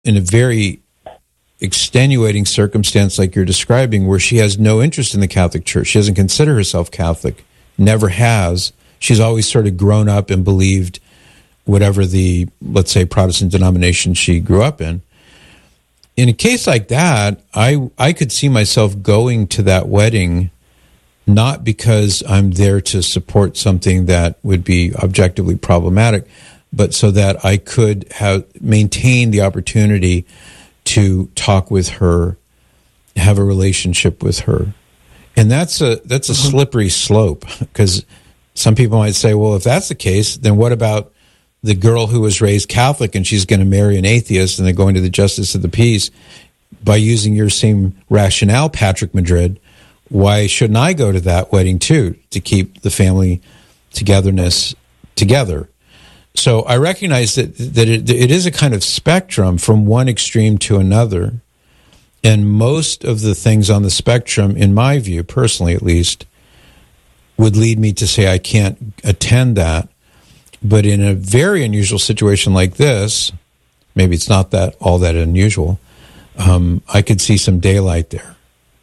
in a very extenuating circumstance like you're describing, where she has no interest in the Catholic Church. She doesn't consider herself Catholic, never has. She's always sort of grown up and believed whatever the, let's say, Protestant denomination she grew up in. In a case like that, I could see myself going to that wedding not because I'm there to support something that would be objectively problematic, but so that I could maintain the opportunity to talk with her, have a relationship with her. And that's a slippery slope, because some people might say, well, if that's the case, then what about the girl who was raised Catholic and she's going to marry an atheist and they're going to the justice of the peace? By using your same rationale, Patrick Madrid, why shouldn't I go to that wedding too, to keep the family togetherness together? So I recognize that it is a kind of spectrum from one extreme to another. And most of the things on the spectrum, in my view, personally at least, would lead me to say I can't attend that. But in a very unusual situation like this, maybe it's not all that unusual, I could see some daylight there.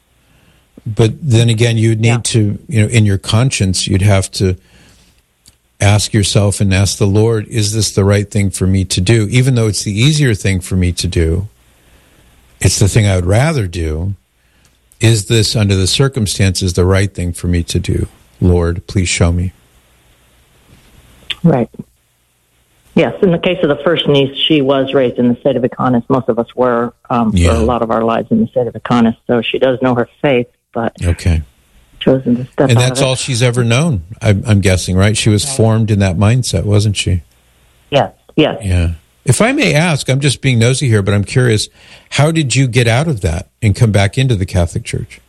But then again, you'd need to, in your conscience, you'd have to ask yourself and ask the Lord, is this the right thing for me to do? Even though it's the easier thing for me to do, it's the thing I would rather do. Is this, under the circumstances, the right thing for me to do? Lord, please show me. Right. Yes, in the case of the first niece, she was raised in the state of Iconis. Most of us were for a lot of our lives in the state of Iconis, so she does know her faith, but chosen to step out. And that's all she's ever known, I'm guessing, right? She was formed in that mindset, wasn't she? Yes. Yeah. If I may ask, I'm just being nosy here, but I'm curious, how did you get out of that and come back into the Catholic Church?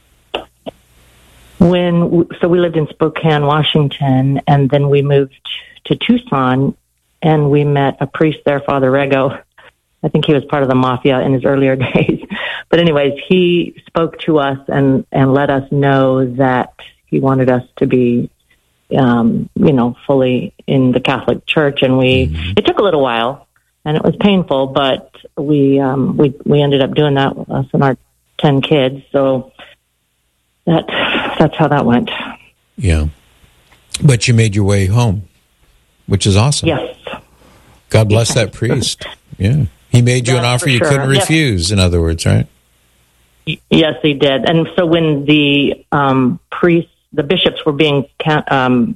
So we lived in Spokane, Washington, and then we moved to Tucson, and we met a priest there, Father Rego. I think he was part of the mafia in his earlier days. But anyways, he spoke to us and let us know that he wanted us to be, fully in the Catholic Church. And it took a little while, and it was painful, but we ended up doing that, us and our 10 kids. So that's how that went. Yeah. But you made your way home, which is awesome. Yes. God bless that priest. Yeah. He made you an offer you couldn't refuse, in other words, right? Yes, he did. And so when the the bishops were being, ordained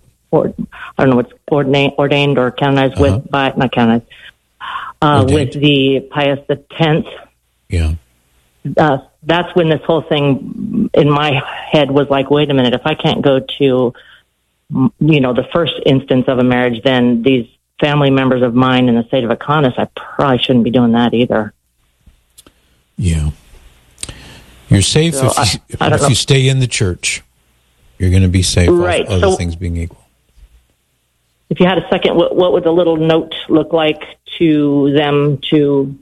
or canonized not canonized, with the Pius X. Yeah. That's when this whole thing in my head was like, wait a minute, if I can't go to, the first instance of a marriage, then these family members of mine in the state of Iconis, I probably shouldn't be doing that either. Yeah. You're safe if you stay in the church. You're going to be safe, right? Other things being equal. If you had a second, what would the little note look like to them to,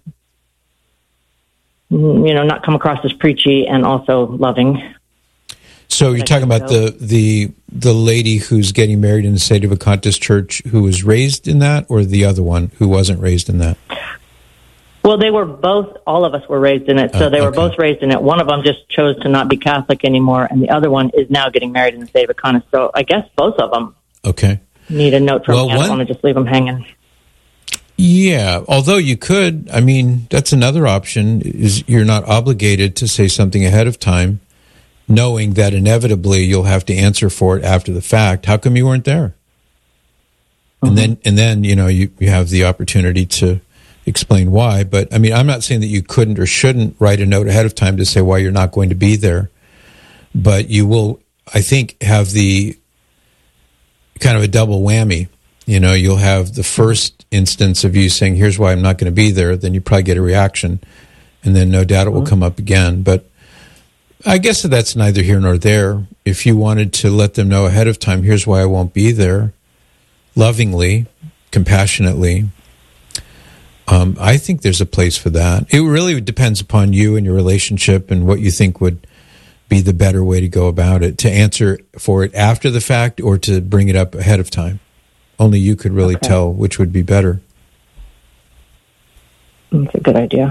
not come across as preachy and also loving? So you're talking about the lady who's getting married in the state of Iconis Church who was raised in that, or the other one who wasn't raised in that? Well, they were both, all of us were raised in it, so they were both raised in it. One of them just chose to not be Catholic anymore, and the other one is now getting married in the state of Iconis. So I guess both of them need a note from me. I don't want to just leave them hanging. Yeah, although you could, that's another option, is you're not obligated to say something ahead of time, knowing that inevitably you'll have to answer for it after the fact. How come you weren't there? Mm-hmm. And then you have the opportunity to explain why. But I'm not saying that you couldn't or shouldn't write a note ahead of time to say why you're not going to be there. But you will, I think, have the kind of a double whammy. You'll have the first instance of you saying, here's why I'm not going to be there. Then you probably get a reaction. And then no doubt it will come up again. But I guess that's neither here nor there. If you wanted to let them know ahead of time, here's why I won't be there, lovingly, compassionately, I think there's a place for that. It really depends upon you and your relationship and what you think would be the better way to go about it, to answer for it after the fact or to bring it up ahead of time. Only you could really tell which would be better. That's a good idea.